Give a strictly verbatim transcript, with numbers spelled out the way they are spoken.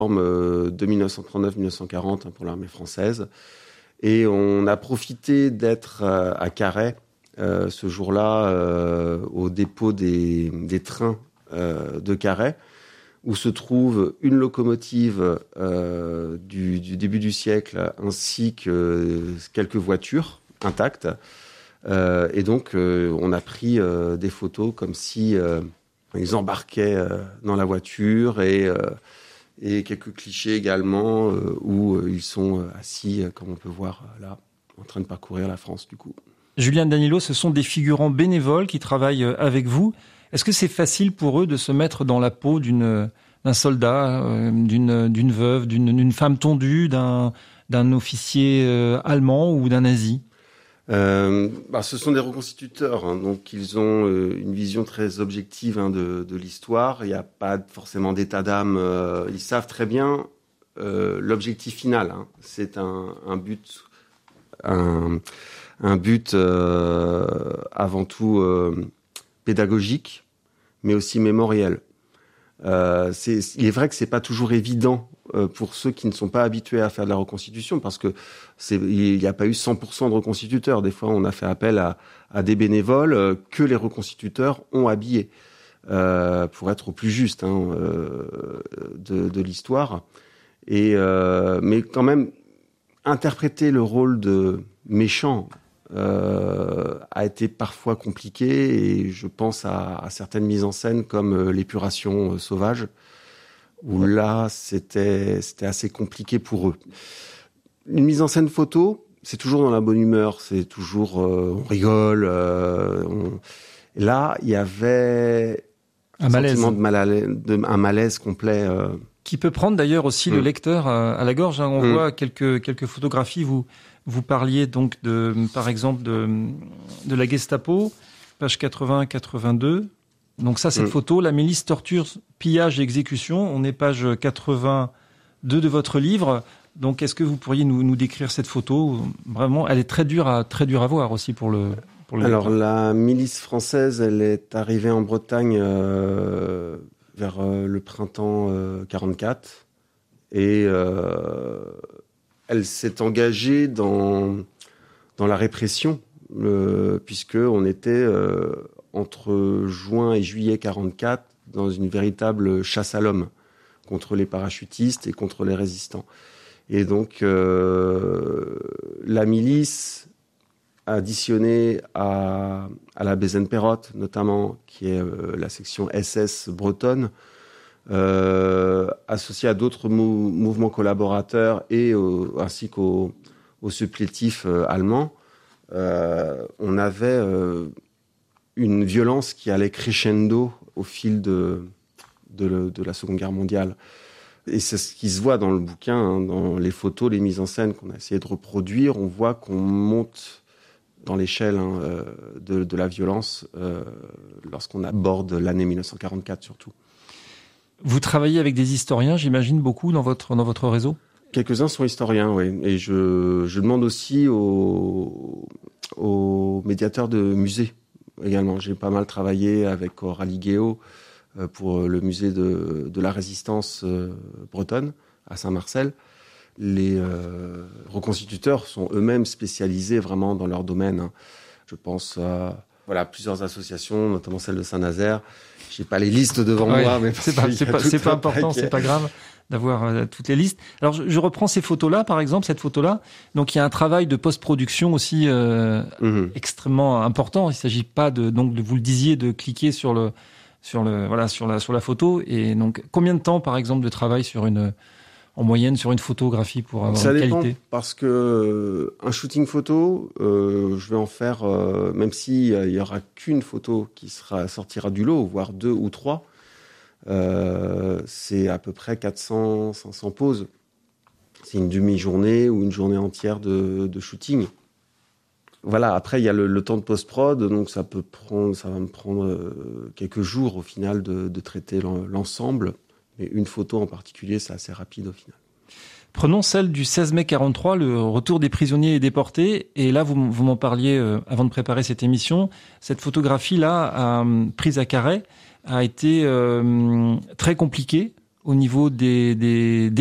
de dix-neuf cent trente-neuf à dix-neuf cent quarante pour l'armée française. Et on a profité d'être à Carhaix euh, ce jour-là euh, au dépôt des, des trains euh, de Carhaix, où se trouve une locomotive euh, du, du début du siècle, ainsi que quelques voitures intactes. Euh, et donc, euh, on a pris euh, des photos comme si euh, ils embarquaient euh, dans la voiture, et, euh, et quelques clichés également euh, où euh, ils sont assis, comme on peut voir là, en train de parcourir la France du coup. Julien Danilo, ce sont des figurants bénévoles qui travaillent avec vous. Est-ce que c'est facile pour eux de se mettre dans la peau d'une, d'un soldat, euh, d'une, d'une veuve, d'une, d'une femme tondue, d'un, d'un officier euh, allemand ou d'un nazi ? Euh, bah, ce sont des reconstituteurs, hein, donc ils ont euh, une vision très objective hein, de, de l'histoire. Il n'y a pas forcément d'état d'âme. Euh, ils savent très bien euh, l'objectif final. Hein. C'est un, un but, un, un but euh, avant tout euh, pédagogique, mais aussi mémoriel. Euh, c'est, il est vrai que c'est pas toujours évident euh, pour ceux qui ne sont pas habitués à faire de la reconstitution, parce que c'est, il n'y a pas eu cent pour cent de reconstituteurs. Des fois, on a fait appel à, à des bénévoles euh, que les reconstituteurs ont habillés, euh, pour être au plus juste hein, euh, de, de l'histoire. Et euh, mais quand même, interpréter le rôle de méchant Euh, a été parfois compliqué, et je pense à, à certaines mises en scène comme euh, l'épuration euh, sauvage, où là c'était, c'était assez compliqué pour eux. Une mise en scène photo, c'est toujours dans la bonne humeur, c'est toujours euh, on rigole. Euh, on... Là, il y avait un, un malaise, sentiment de malaise, de, un malaise complet. Euh... Qui peut prendre d'ailleurs aussi mmh. le lecteur à, à la gorge. Hein. On mmh. voit quelques quelques photographies. Vous Vous parliez donc de, par exemple, de, de la Gestapo, page quatre-vingts à quatre-vingt-deux. Donc ça, cette mmh. photo, la milice, torture, pillage et exécution. On est page quatre-vingt-deux de votre livre. Donc, est-ce que vous pourriez nous, nous décrire cette photo ? Vraiment, elle est très dure à, très dure à voir aussi pour le, pour le Alors, lecteur. La milice française, elle est arrivée en Bretagne euh, vers euh, le printemps euh, quarante-quatre. Et... Euh, Elle s'est engagée dans, dans la répression, euh, puisqu'on était euh, entre juin et juillet quarante-quatre dans une véritable chasse à l'homme contre les parachutistes et contre les résistants. Et donc, euh, la milice, additionnée à, à la Bézène-Pérotte, notamment, qui est euh, la section S S bretonne, Euh, associé à d'autres mou- mouvements collaborateurs et au, ainsi qu'aux aux supplétifs euh, allemands, euh, on avait euh, une violence qui allait crescendo au fil de, de, le, de la Seconde Guerre mondiale. Et c'est ce qui se voit dans le bouquin, hein, dans les photos, les mises en scène qu'on a essayé de reproduire. On voit qu'on monte dans l'échelle hein, euh, de, de la violence euh, lorsqu'on aborde l'année dix-neuf cent quarante-quatre surtout. Vous travaillez avec des historiens, j'imagine, beaucoup dans votre, dans votre réseau ? Quelques-uns sont historiens, oui. Et je, je demande aussi aux, aux médiateurs de musées également. J'ai pas mal travaillé avec Aurélie Guéot pour le musée de, de la Résistance bretonne à Saint-Marcel. Les euh, reconstituteurs sont eux-mêmes spécialisés vraiment dans leur domaine. Je pense à voilà, plusieurs associations, notamment celle de Saint-Nazaire. J'ai pas les listes devant ouais, moi, mais c'est pas, c'est pas, c'est pas important, paquet. C'est pas grave d'avoir euh, toutes les listes. Alors, je, je reprends ces photos-là, par exemple, cette photo-là. Donc, il y a un travail de post-production aussi euh, mm-hmm. extrêmement important. Il s'agit pas de, donc, de, vous le disiez, de cliquer sur le, sur le, voilà, sur la, sur la photo. Et donc, combien de temps, par exemple, de travail sur une, en moyenne, sur une photographie pour avoir Ça une dépend, qualité ? Parce que euh, un shooting photo, euh, je vais en faire, euh, même s'il euh, y aura qu'une photo qui sera sortira du lot, voire deux ou trois, euh, c'est à peu près quatre cents, cinq cents poses. C'est une demi-journée ou une journée entière de, de shooting. Voilà. Après, il y a le, le temps de post-prod, donc ça peut prendre, ça va me prendre euh, quelques jours au final de, de traiter l'ensemble. Mais une photo en particulier, c'est assez rapide au final. Prenons celle du seize mai quarante-trois, le retour des prisonniers et déportés. Et là, vous, vous m'en parliez euh, avant de préparer cette émission. Cette photographie-là, euh, prise à Carhaix, a été euh, très compliquée au niveau des, des,